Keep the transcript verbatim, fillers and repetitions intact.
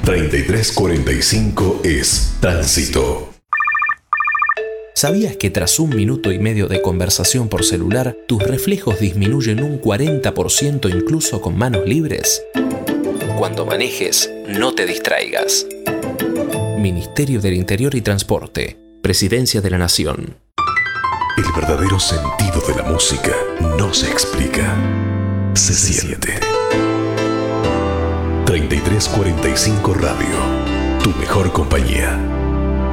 treinta y tres cuarenta y cinco es Tránsito. ¿Sabías que tras un minuto y medio de conversación por celular, tus reflejos disminuyen un cuarenta por ciento incluso con manos libres? Cuando manejes, no te distraigas. Ministerio del Interior y Transporte. Presidencia de la Nación. El verdadero sentido de la música no se explica, se siente. treinta y tres cuarenta y cinco Radio, tu mejor compañía.